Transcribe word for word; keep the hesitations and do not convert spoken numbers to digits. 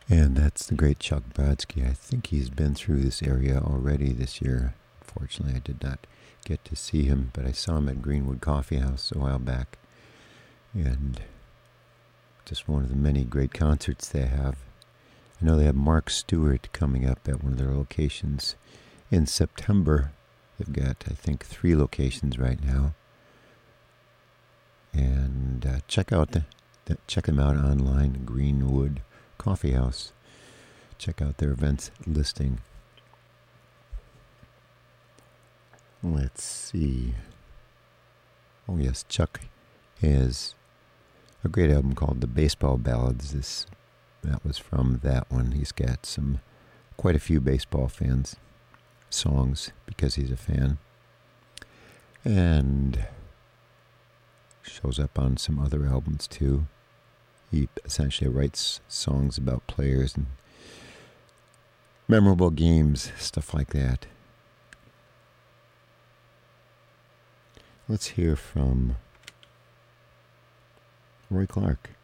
And that's the great Chuck Brodsky. I think he's been through this area already this year. Unfortunately, I did not get to see him, but I saw him at Greenwood Coffee House a while back. And just one of the many great concerts they have. I know they have Mark Stewart coming up at one of their locations in September. They've got, I think, three locations right now. And uh, check out the, the, check them out online, Greenwood Coffee House. Check out their events listing. Let's see. Oh yes, Chuck has a great album called The Baseball Ballads. This that was from that one. He's got some quite a few baseball fans songs because he's a fan. And shows up on some other albums too. He essentially writes songs about players and memorable games, stuff like that. Let's hear from Roy Clark.